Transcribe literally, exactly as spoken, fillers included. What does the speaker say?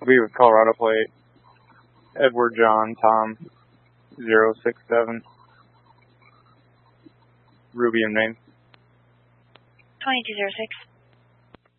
be with Colorado plate. Edward John Tom zero six seven. Rubium name. twenty-two zero six.